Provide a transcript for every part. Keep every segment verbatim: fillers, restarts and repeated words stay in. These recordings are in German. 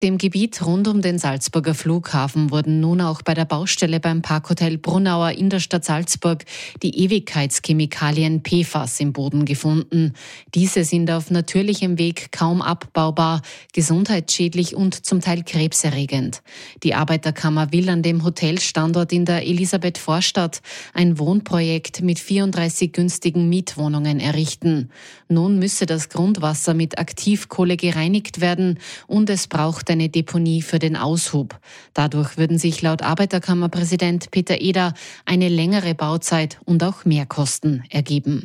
Im Gebiet rund um den Salzburger Flughafen wurden nun auch bei der Baustelle beim Parkhotel Brunauer in der Stadt Salzburg die Ewigkeitschemikalien P F A S im Boden gefunden. Diese sind auf natürlichem Weg kaum abbaubar, gesundheitsschädlich und zum Teil krebserregend. Die Arbeiterkammer will an dem Hotelstandort in der Elisabeth-Vorstadt ein Wohnprojekt mit vierunddreißig günstigen Mietwohnungen errichten. Nun müsse das Grundwasser mit Aktivkohle gereinigt werden und es braucht eine Deponie für den Aushub. Dadurch würden sich laut Arbeiterkammerpräsident Peter Eder eine längere Bauzeit und auch Mehrkosten ergeben.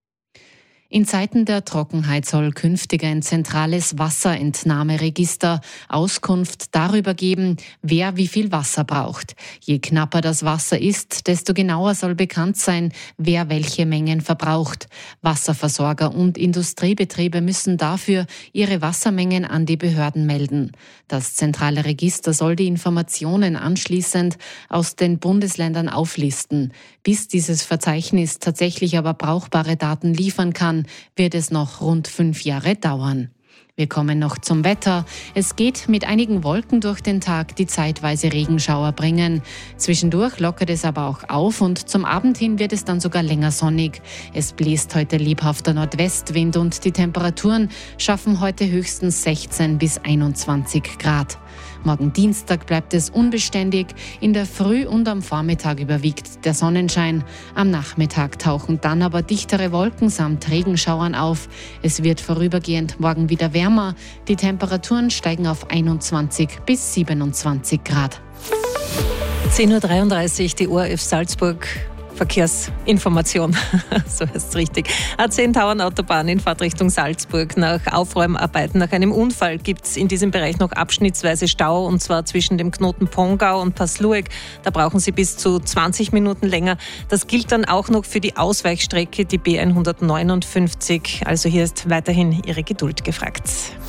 In Zeiten der Trockenheit soll künftig ein zentrales Wasserentnahmeregister Auskunft darüber geben, wer wie viel Wasser braucht. Je knapper das Wasser ist, desto genauer soll bekannt sein, wer welche Mengen verbraucht. Wasserversorger und Industriebetriebe müssen dafür ihre Wassermengen an die Behörden melden. Das zentrale Register soll die Informationen anschließend aus den Bundesländern auflisten. Bis dieses Verzeichnis tatsächlich aber brauchbare Daten liefern kann, wird es noch rund fünf Jahre dauern. Wir kommen noch zum Wetter. Es geht mit einigen Wolken durch den Tag, die zeitweise Regenschauer bringen. Zwischendurch lockert es aber auch auf und zum Abend hin wird es dann sogar länger sonnig. Es bläst heute lebhafter Nordwestwind und die Temperaturen schaffen heute höchstens sechzehn bis einundzwanzig Grad. Morgen Dienstag bleibt es unbeständig. In der Früh und am Vormittag überwiegt der Sonnenschein. Am Nachmittag tauchen dann aber dichtere Wolken samt Regenschauern auf. Es wird vorübergehend morgen wieder wärmer. Die Temperaturen steigen auf einundzwanzig bis siebenundzwanzig Grad. zehn Uhr dreiunddreißig, die O R F Salzburg. Verkehrsinformation, so heißt es richtig. A zehn Tauernautobahn in Fahrtrichtung Salzburg. Nach Aufräumarbeiten nach einem Unfall gibt es in diesem Bereich noch abschnittsweise Stau, und zwar zwischen dem Knoten Pongau und Pasluek. Da brauchen Sie bis zu zwanzig Minuten länger. Das gilt dann auch noch für die Ausweichstrecke, die B hundertneunundfünfzig. Also hier ist weiterhin Ihre Geduld gefragt.